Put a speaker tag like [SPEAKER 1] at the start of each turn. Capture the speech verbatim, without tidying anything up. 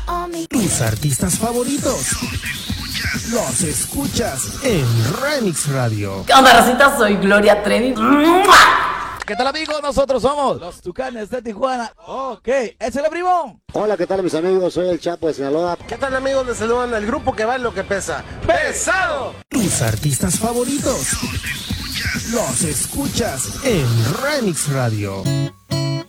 [SPEAKER 1] Tus artistas favoritos los escuchas en Remix Radio.
[SPEAKER 2] ¿Qué onda, racita? Soy Gloria Trevi.
[SPEAKER 3] ¿Qué tal, amigos? Nosotros somos los Tucanes de Tijuana. Ok, ¿es el primo?
[SPEAKER 4] Hola, ¿qué tal, mis amigos? Soy el Chapo de Sinaloa.
[SPEAKER 5] ¿Qué tal, amigos? Les saludan el grupo que va en lo que pesa. ¡Pesado!
[SPEAKER 1] Tus artistas favoritos los escuchas en Remix Radio.